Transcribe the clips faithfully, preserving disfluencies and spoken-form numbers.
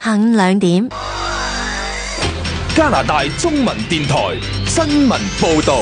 下午兩點， 加拿大中文電台新聞報道。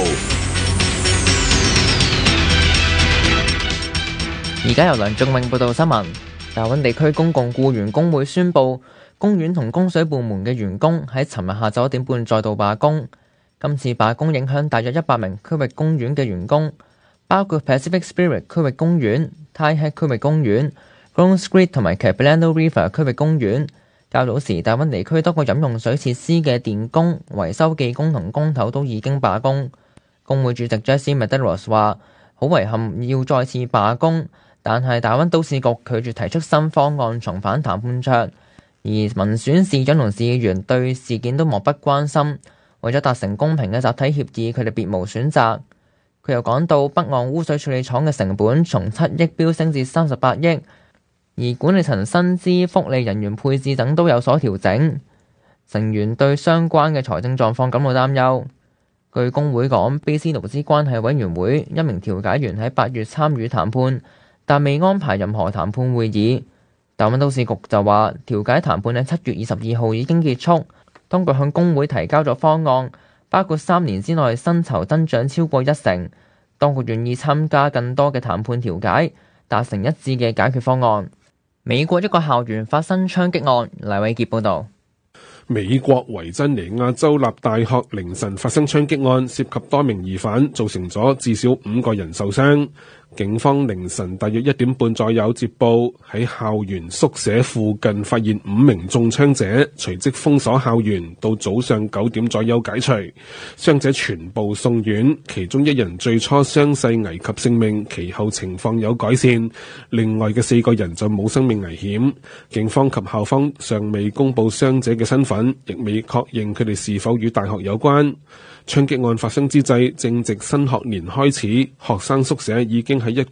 而家由梁仲永報道新聞。大溫地區公共僱員工會宣布，公園同供水部門嘅員工喺尋日下晝一點半再度罷工。今次罷工影響大約一百名區域公園嘅員工，包括 Pacific Spirit 區域公園、Tyne Head 區域公園、Grounds Creek 同埋 Capilano River 區域公園。較早時，大溫地區多個飲用水設施嘅電工、維修技工同工頭都已經罷工。工會主席 Jesse Medeiros 話：好遺憾要再次罷工，但係大溫都市局拒絕提出新方案重返談判桌，而民選市長同市議員對事件都漠不關心。為咗達成公平嘅集體協議，佢哋別無選擇。佢又講到，北岸污水處理廠嘅成本從七億飆升至三十八億，而管理層薪資、福利、人員配置等都有所調整。成員對相關嘅財政狀況感到擔憂。據工會講，卑斯勞資關係委員會一名調解員喺八月參與談判，但未安排任何談判會議。大溫都市局就話，調解談判喺七月二十二號已經結束。當局向工會提交咗方案，包括三年之內薪酬增長超過一成。當局願意參加更多嘅談判調解，達成一致嘅解決方案。美國一個校園發生槍擊案，黎偉傑報導。 美國維珍尼亞州立大學凌晨發生槍擊案，涉及多名疑犯，造成咗至少五個人受傷。警方凌晨大約一點半左右接報，喺校園宿舍附近發現五名中槍者，隨即封鎖校園，到早上九點左右解除。傷者全部送院，其中一人最初傷勢危及性命，其後情況有改善。另外嘅四個人就冇生命危險。警方及校方尚未公布傷者嘅身份，亦未確認佢哋是否與大學有關。槍擊案發生之際，正值新學年開始，學生宿舍已經喺一